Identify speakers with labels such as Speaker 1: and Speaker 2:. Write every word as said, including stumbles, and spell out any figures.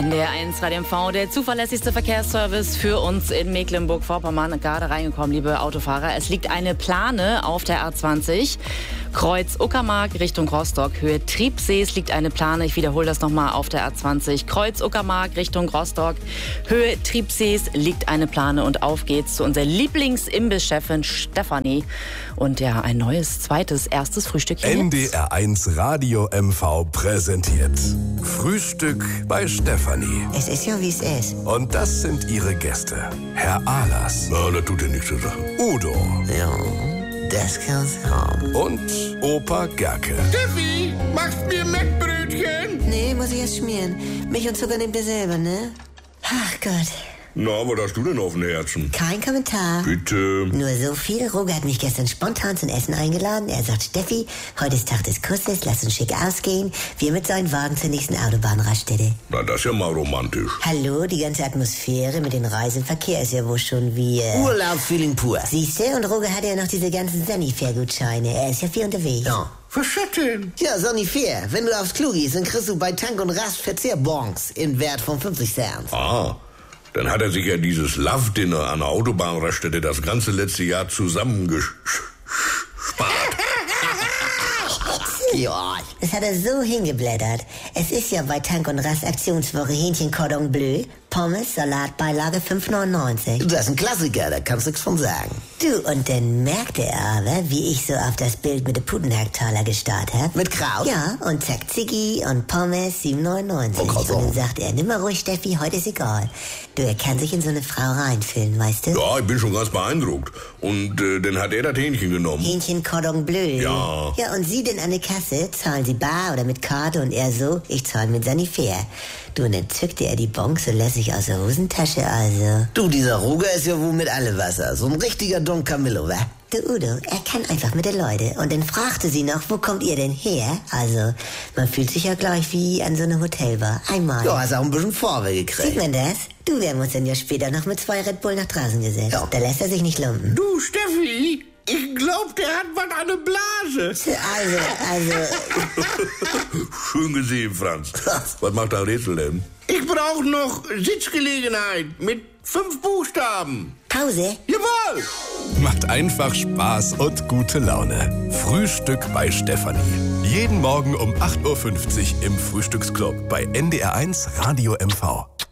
Speaker 1: N D R eins Radio M V, der zuverlässigste Verkehrsservice für uns in Mecklenburg-Vorpommern. Gerade reingekommen, liebe Autofahrer. Es liegt eine Plane auf der A zwanzig, Kreuz Uckermark Richtung Rostock, Höhe Triebsee. Es liegt eine Plane, ich wiederhole das nochmal, auf der A zwanzig, Kreuz Uckermark Richtung Rostock, Höhe Triebsees liegt eine Plane. Und auf geht's zu unserer Lieblingsimbisschefin Stefanie. Und ja, ein neues, zweites, erstes Frühstück hier.
Speaker 2: N D R eins Radio M V präsentiert Frühstück bei Stefanie.
Speaker 3: Es ist ja, wie es ist.
Speaker 2: Und das sind ihre Gäste. Herr Ahlers.
Speaker 4: Ja, das tut ja nichts zur Sache.
Speaker 2: Udo.
Speaker 3: Ja, das kann's haben.
Speaker 2: Und Opa Gerke.
Speaker 4: Steffi, machst mir Mettbrötchen?
Speaker 3: Nee, muss ich erst schmieren. Milch und Zucker nehmt ihr selber, ne? Ach Gott.
Speaker 4: Na, was hast du denn auf dem Herzen?
Speaker 3: Kein Kommentar.
Speaker 4: Bitte.
Speaker 3: Nur so viel. Roger hat mich gestern spontan zum Essen eingeladen. Er sagt, Steffi, heute ist Tag des Kusses, lass uns schick ausgehen. Wir mit seinem Wagen zur nächsten Autobahnraststätte.
Speaker 4: Na, das ist ja mal romantisch.
Speaker 3: Hallo, die ganze Atmosphäre mit den Reisen im Verkehr ist ja wohl schon wie... Äh
Speaker 5: Urlaub-Feeling pur.
Speaker 3: Siehste, und Roger hat ja noch diese ganzen Sanifair-Gutscheine. Er ist ja viel unterwegs.
Speaker 5: Ja.
Speaker 4: Was ist das denn?
Speaker 5: Ja, Sanifair. Wenn du aufs Klo gehst, dann kriegst du bei Tank und Rast Verzehrbons im Wert von fünfzig Cent.
Speaker 4: Ah, dann hat er sich ja dieses Love-Dinner an der Autobahnraststätte das ganze letzte Jahr zusammengespart.
Speaker 5: Ja.
Speaker 3: Das hat er so hingeblättert. Es ist ja bei Tank und Rast Aktionswoche Hähnchen Cordon Bleu, Pommes, Salatbeilage fünf neunundneunzig.
Speaker 5: Das ist ein Klassiker, da kannst du nichts von sagen.
Speaker 3: Du, und dann merkte er aber, wie ich so auf das Bild mit dem Putenhacktaler gestarrt hab.
Speaker 5: Mit Kraut?
Speaker 3: Ja, und zack, Ziggy und Pommes sieben neunundneunzig.
Speaker 5: Oh Gott, oh.
Speaker 3: Und dann sagt er, nimm mal ruhig, Steffi, heute ist egal. Du, er kann sich in so eine Frau reinfühlen, weißt du?
Speaker 4: Ja, ich bin schon ganz beeindruckt. Und äh, dann hat er das Hähnchen genommen.
Speaker 3: Hähnchen Cordon Bleu.
Speaker 4: Ja.
Speaker 3: Ja, und Sie denn an der Kasse, zahlen Sie bar oder mit Karte? Und er so, ich zahle mit Sanifair. Du, und dann zückte er die Bonks so lässig aus der Hosentasche, also.
Speaker 5: Du, dieser Roger ist ja wohl mit alle Wasser. So ein richtiger Don Camillo, wa?
Speaker 3: Du Udo, er kann einfach mit den Leuten. Und dann fragte sie noch, wo kommt ihr denn her? Also, man fühlt sich ja gleich wie an so einer Hotelbar. Einmal.
Speaker 5: Ja, hast auch ein bisschen Vorwärts gekriegt.
Speaker 3: Sieht man das? Du, wir haben uns dann ja später noch mit zwei Red Bull nach draußen gesetzt.
Speaker 5: Ja.
Speaker 3: Da lässt er sich nicht lumpen.
Speaker 4: Du, Steffi, ich glaub, der hat was an der Blase.
Speaker 3: Also, also...
Speaker 4: Schön gesehen, Franz. Was macht dein Rätsel denn? Ich brauche noch Sitzgelegenheit mit fünf Buchstaben.
Speaker 3: Pause?
Speaker 4: Jawohl!
Speaker 2: Macht einfach Spaß und gute Laune. Frühstück bei Stefanie. Jeden Morgen um acht Uhr fünfzig im Frühstücksclub bei N D R eins Radio M V.